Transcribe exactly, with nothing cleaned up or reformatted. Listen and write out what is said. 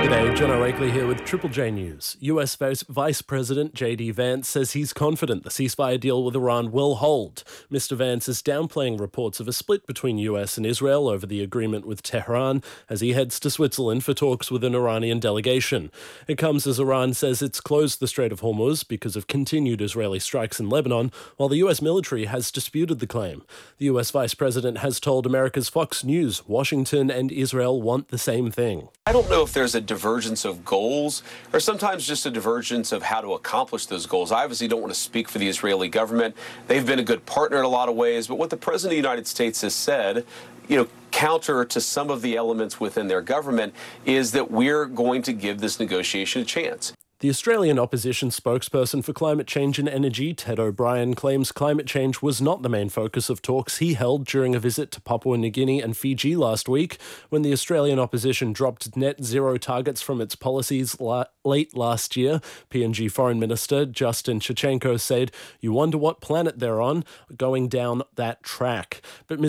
G'day, John O'Wakely here with Triple J News. U S Vice Vice President J D Vance says he's confident the ceasefire deal with Iran will hold. Mister Vance is downplaying reports of a split between U S and Israel over the agreement with Tehran as he heads to Switzerland for talks with an Iranian delegation. It comes as Iran says it's closed the Strait of Hormuz because of continued Israeli strikes in Lebanon, while the U S military has disputed the claim. The U S Vice President has told America's Fox News Washington and Israel want the same thing. I don't know if there's a divergence of goals or sometimes just a divergence of how to accomplish those goals. I obviously don't want to speak for the Israeli government. They've been a good partner in a lot of ways, but what the President of the United States has said, you know, counter to some of the elements within their government, is that we're going to give this negotiation a chance. The Australian opposition spokesperson for climate change and energy, Ted O'Brien, claims climate change was not the main focus of talks he held during a visit to Papua New Guinea and Fiji last week, when the Australian opposition dropped net zero targets from its policies la- late last year. P N G Foreign Minister Justin Chachenko said, "You wonder what planet they're on, going down that track." But